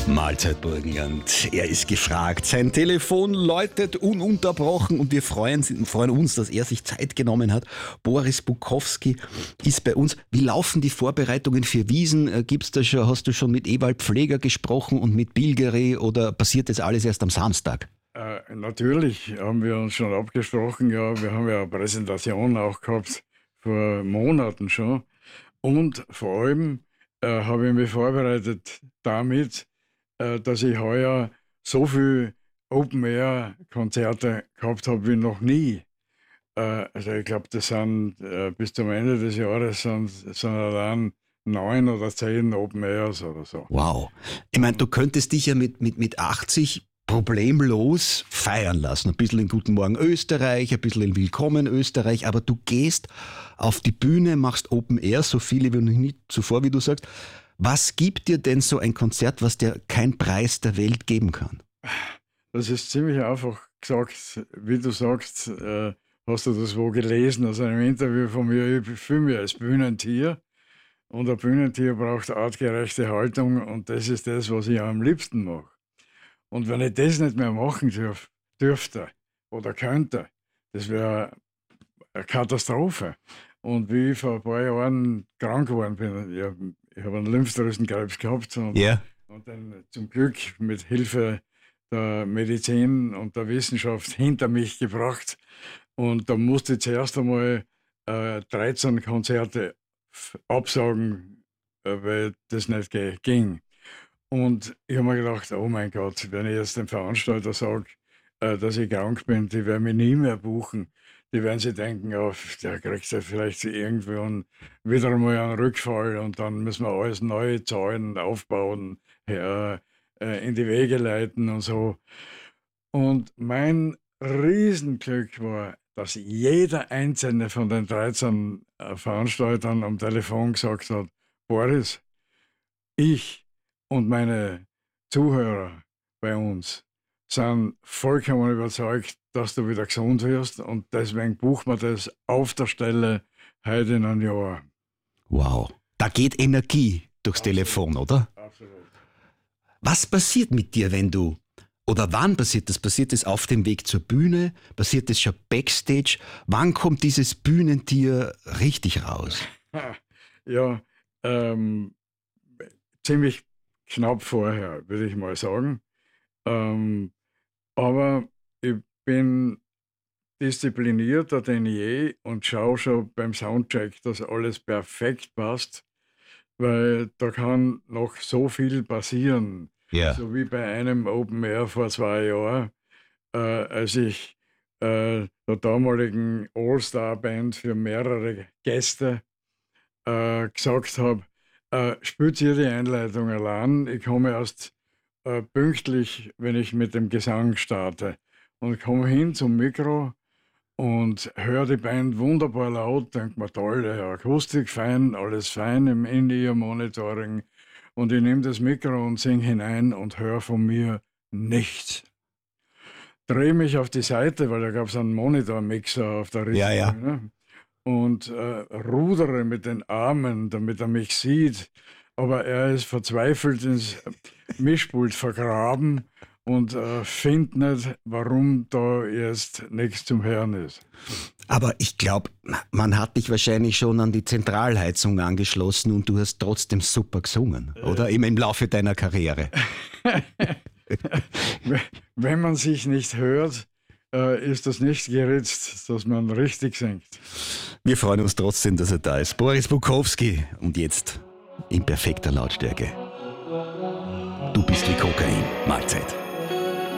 Mahlzeit Burgenland. Er ist gefragt. Sein Telefon läutet ununterbrochen und wir freuen uns, dass er sich Zeit genommen hat. Boris Bukowski ist bei uns. Wie laufen die Vorbereitungen für Wiesn? Hast du schon mit Ewald Pfleger gesprochen und mit Bilgeri oder passiert das alles erst am Samstag? Natürlich haben wir uns schon abgesprochen. Ja, wir haben ja eine Präsentation auch gehabt vor Monaten schon. Und vor allem habe ich mich vorbereitet damit, dass ich heuer so viel Open-Air-Konzerte gehabt habe wie noch nie. Also ich glaube, das sind bis zum Ende des Jahres sind allein 9 oder 10 Open-Airs oder so. Wow. Ich meine, du könntest dich ja mit 80 problemlos feiern lassen. Ein bisschen in Guten Morgen Österreich, ein bisschen in Willkommen Österreich, aber du gehst auf die Bühne, machst Open Air, so viele wie noch nie zuvor, wie du sagst. Was gibt dir denn so ein Konzert, was dir kein Preis der Welt geben kann? Das ist ziemlich einfach gesagt. Wie du sagst, hast du das wo gelesen aus einem Interview von mir. Ich fühle mich als Bühnentier und ein Bühnentier braucht artgerechte Haltung und das ist das, was ich am liebsten mache. Und wenn ich das nicht mehr machen dürfte oder könnte, das wäre eine Katastrophe. Und wie ich vor ein paar Jahren krank geworden bin, ich habe einen Lymphdrüsenkrebs gehabt und dann zum Glück mit Hilfe der Medizin und der Wissenschaft hinter mich gebracht. Und da musste ich zuerst einmal 13 Konzerte absagen, weil das nicht ging. Und ich habe mir gedacht, oh mein Gott, wenn ich jetzt dem Veranstalter sage, dass ich krank bin, die werden mich nie mehr buchen. Die werden sich denken, oh, der kriegt ja vielleicht irgendwann wieder einmal einen Rückfall und dann müssen wir alles neu zahlen, aufbauen, in die Wege leiten und so. Und mein Riesenglück war, dass jeder einzelne von den 13 Veranstaltern am Telefon gesagt hat, Boris, ich und meine Zuhörer bei uns sind vollkommen überzeugt, dass du wieder gesund wirst und deswegen buchen wir das auf der Stelle heute in einem Jahr. Wow, da geht Energie durchs Telefon, oder? Absolut. Was passiert mit dir, wann passiert das? Passiert das auf dem Weg zur Bühne? Passiert das schon Backstage? Wann kommt dieses Bühnentier richtig raus? Ja, ziemlich knapp vorher, würde ich mal sagen. Aber ich bin disziplinierter denn je und schaue schon beim Soundcheck, dass alles perfekt passt, weil da kann noch so viel passieren. Ja. So wie bei einem Open Air vor 2 Jahren, als ich der damaligen All-Star-Band für mehrere Gäste gesagt habe, spielt ihr die Einleitung allein, ich komme erst pünktlich, wenn ich mit dem Gesang starte. Und komme hin zum Mikro und höre die Band wunderbar laut, denke mir, tolle Akustik, fein, alles fein im In-Ear-Monitoring. Und ich nehme das Mikro und singe hinein und höre von mir nichts. Drehe mich auf die Seite, weil da gab es einen Monitor-Mixer auf der Richtlinie. Ja. Und rudere mit den Armen, damit er mich sieht. Aber er ist verzweifelt ins Mischpult vergraben und findet nicht, warum da jetzt nichts zum Hören ist. Aber ich glaube, man hat dich wahrscheinlich schon an die Zentralheizung angeschlossen und du hast trotzdem super gesungen, oder? Im Laufe deiner Karriere. Wenn man sich nicht hört, ist das nicht geritzt, dass man richtig singt. Wir freuen uns trotzdem, dass er da ist. Boris Bukowski und jetzt in perfekter Lautstärke. Du bist wie Kokain. Mahlzeit.